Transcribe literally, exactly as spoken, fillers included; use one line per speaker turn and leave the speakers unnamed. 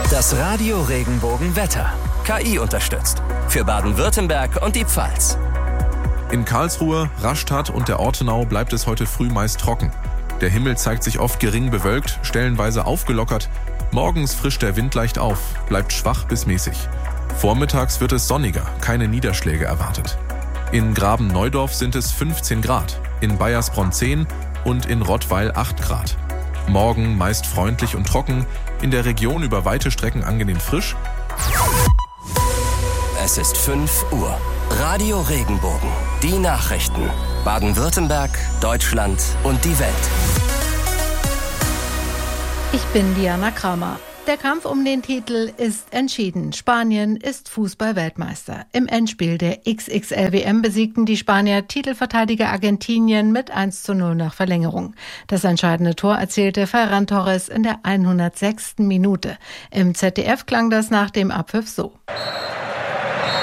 Das Radio Regenbogen Wetter. K I unterstützt. Für Baden-Württemberg und die Pfalz.
In Karlsruhe, Rastatt und der Ortenau bleibt es heute früh meist trocken. Der Himmel zeigt sich oft gering bewölkt, stellenweise aufgelockert. Morgens frischt der Wind leicht auf, bleibt schwach bis mäßig. Vormittags wird es sonniger, keine Niederschläge erwartet. In Graben-Neudorf sind es fünfzehn Grad, in Baiersbronn zehn und in Rottweil acht Grad. Morgen meist freundlich und trocken, in der Region über weite Strecken angenehm frisch.
Es ist fünf Uhr. Radio Regenbogen. Die Nachrichten. Baden-Württemberg, Deutschland und die Welt.
Ich bin Diana Kramer. Der Kampf um den Titel ist entschieden. Spanien ist Fußball-Weltmeister. Im Endspiel der X X L-W M besiegten die Spanier Titelverteidiger Argentinien mit eins zu null nach Verlängerung. Das entscheidende Tor erzielte Ferran Torres in der hundertsechsten Minute. Im Z D F klang das nach dem Abpfiff so.